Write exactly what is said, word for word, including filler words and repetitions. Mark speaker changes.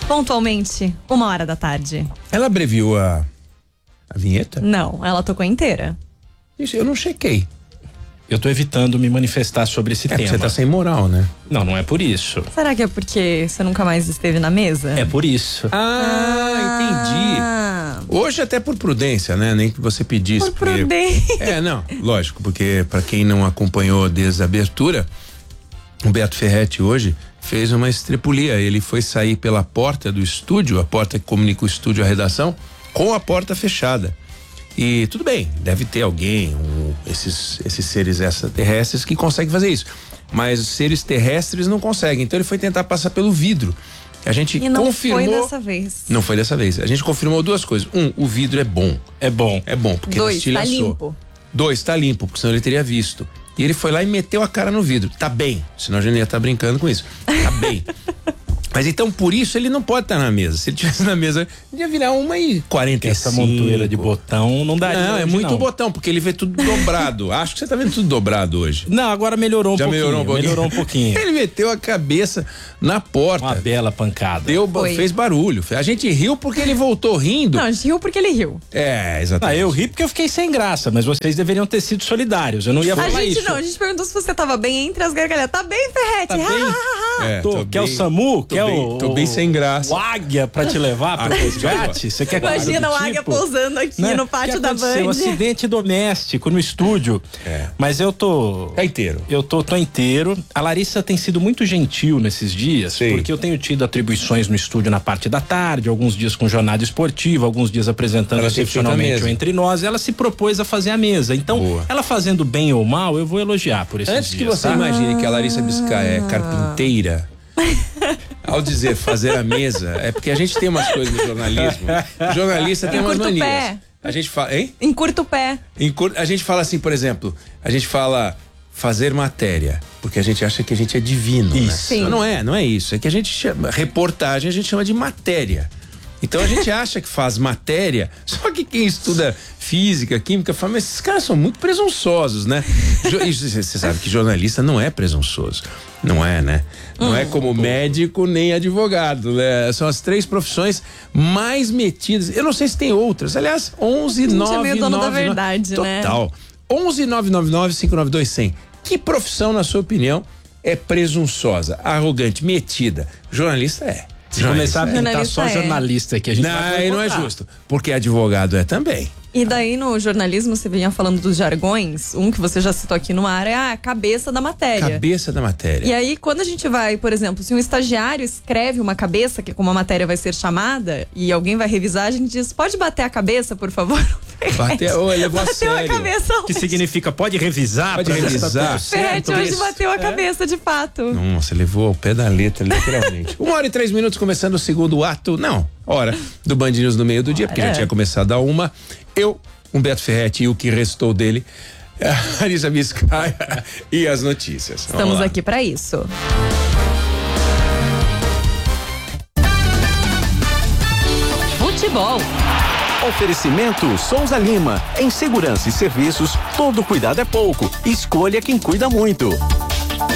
Speaker 1: Pontualmente, uma hora da tarde.
Speaker 2: Ela abreviou a, a vinheta?
Speaker 1: Não, ela tocou inteira.
Speaker 2: Isso, eu não chequei.
Speaker 3: Eu tô evitando me manifestar sobre esse
Speaker 2: é,
Speaker 3: tema.
Speaker 2: Você tá sem moral, né?
Speaker 3: Não, não é por isso.
Speaker 1: Será que é porque você nunca mais esteve na mesa?
Speaker 3: É por isso.
Speaker 2: Ah, entendi. Hoje até por prudência, né? Nem que você pedisse.
Speaker 1: Por prudência.
Speaker 2: É, não, lógico, porque para quem não acompanhou desde a abertura, o Beto Ferretti hoje fez uma estripulia. Ele foi sair pela porta do estúdio, a porta que comunica o estúdio à redação, com a porta fechada. E tudo bem, deve ter alguém, um, esses, esses seres extraterrestres que conseguem fazer isso. Mas os seres terrestres não conseguem. Então ele foi tentar passar pelo vidro. A gente
Speaker 1: e não
Speaker 2: confirmou.
Speaker 1: foi dessa vez.
Speaker 2: Não foi dessa vez. A gente confirmou duas coisas. Um, o vidro é bom.
Speaker 3: É bom.
Speaker 2: É bom, porque
Speaker 1: Dois,
Speaker 2: não estilhaçou.
Speaker 1: tá limpo.
Speaker 2: Dois, tá limpo, porque senão ele teria visto. E ele foi lá e meteu a cara no vidro. Tá bem, senão a gente ia estar brincando com isso. Tá bem. Mas então, por isso, ele não pode estar na mesa. Se ele estivesse na mesa, ia virar uma e quarenta e cinco.
Speaker 3: Essa montoeira de botão não daria.
Speaker 2: Não, é muito não. botão, porque ele vê tudo dobrado. Acho que você tá vendo tudo dobrado hoje.
Speaker 3: Não, agora melhorou um
Speaker 2: Já
Speaker 3: pouquinho.
Speaker 2: melhorou um pouquinho.
Speaker 3: Melhorou um pouquinho.
Speaker 2: Ele meteu a cabeça na porta.
Speaker 3: Uma bela pancada.
Speaker 2: Deu, fez barulho. A gente riu porque ele voltou rindo.
Speaker 1: Não, a gente riu porque ele riu.
Speaker 2: É, exatamente.
Speaker 3: Ah, eu ri porque eu fiquei sem graça, mas vocês deveriam ter sido solidários. Eu não ia
Speaker 1: a
Speaker 3: falar
Speaker 1: gente
Speaker 3: isso.
Speaker 1: Não, a gente perguntou se você tava bem entre as gargalhadas. Tá bem, Ferretti?
Speaker 3: Tá bem?
Speaker 2: É,
Speaker 3: tô,
Speaker 2: tô
Speaker 3: quer
Speaker 2: bem,
Speaker 3: o SAMU? Quer
Speaker 2: bem,
Speaker 3: o.
Speaker 2: Tô bem sem graça.
Speaker 3: O águia pra te levar pro resgate? Você quer
Speaker 1: Imagina o
Speaker 3: tipo?
Speaker 1: águia pousando aqui
Speaker 3: né?
Speaker 1: no pátio
Speaker 3: que
Speaker 1: da Band.
Speaker 3: Um acidente doméstico no estúdio.
Speaker 2: É.
Speaker 3: Mas eu tô.
Speaker 2: Tá inteiro.
Speaker 3: Eu tô, tô inteiro. A Larissa tem sido muito gentil nesses dias,
Speaker 2: Sim.
Speaker 3: porque eu tenho tido atribuições no estúdio na parte da tarde, alguns dias com jornada esportiva, alguns dias apresentando
Speaker 2: Ela tem
Speaker 3: excepcionalmente o Entre Nós. Ela se propôs a fazer a mesa. Então,
Speaker 2: Boa.
Speaker 3: ela fazendo bem ou mal, eu vou elogiar por esses
Speaker 2: Antes
Speaker 3: dias.
Speaker 2: que você
Speaker 3: tá?
Speaker 2: imagine que a Larissa Biscay é carpinteira, ao dizer fazer a mesa, é porque a gente tem umas coisas no jornalismo. O jornalista tem umas
Speaker 1: Encurta o
Speaker 2: manias.
Speaker 1: pé.
Speaker 2: A gente fala, hein?
Speaker 1: Encurta o pé.
Speaker 2: Encur- A gente fala assim, por exemplo, a gente fala fazer matéria, porque a gente acha que a gente é divino,
Speaker 3: Isso.
Speaker 2: né?
Speaker 1: Sim.
Speaker 2: Mas não é, não é isso. É que a gente chama, reportagem a gente chama de matéria. Então a gente acha que faz matéria, só que quem estuda física, química, fala, mas esses caras são muito presunçosos, né? Você sabe que jornalista não é presunçoso, não é, né? Não hum, é como médico nem advogado, né? São as três profissões mais metidas. Eu não sei se tem outras. Aliás, onze nove nove.
Speaker 1: É meio dono da verdade,
Speaker 2: total.
Speaker 1: né?
Speaker 2: Total. onze nove nove nove cinco nove dois zero zero. Que profissão, na sua opinião, é presunçosa, arrogante, metida? Jornalista é.
Speaker 3: Se começar a pintar
Speaker 1: Jornalista
Speaker 3: só
Speaker 1: é.
Speaker 3: jornalista aqui, a gente
Speaker 2: Não,
Speaker 3: vai
Speaker 2: aí não é justo. Porque advogado é também.
Speaker 1: E daí no jornalismo você vinha falando dos jargões, um que você já citou aqui no ar é a cabeça da matéria.
Speaker 2: Cabeça da matéria.
Speaker 1: E aí quando a gente vai, por exemplo, se um estagiário escreve uma cabeça, que é como a matéria vai ser chamada, e alguém vai revisar, a gente diz, pode bater a cabeça, por favor?
Speaker 2: Bater, oh, levou a
Speaker 1: Bateu
Speaker 2: sério.
Speaker 1: a cabeça
Speaker 3: Que
Speaker 1: hoje.
Speaker 3: significa pode revisar?
Speaker 2: Pode
Speaker 3: pra ver se tá
Speaker 2: revisar.
Speaker 3: tudo certo.
Speaker 1: Ferretti hoje
Speaker 2: Isso.
Speaker 1: bateu a cabeça, de fato.
Speaker 2: Nossa, levou ao pé da letra, literalmente. Uma hora e três minutos, começando o segundo ato, não, hora do Band News no meio do dia, porque já tinha começado a uma. Eu, Humberto Ferretti e o que restou dele, a Larissa Biscay e as notícias. Vamos
Speaker 1: Estamos
Speaker 2: lá.
Speaker 1: aqui pra isso. Futebol.
Speaker 4: Oferecimento Souza Lima. Em segurança e serviços, todo cuidado é pouco. Escolha quem cuida muito.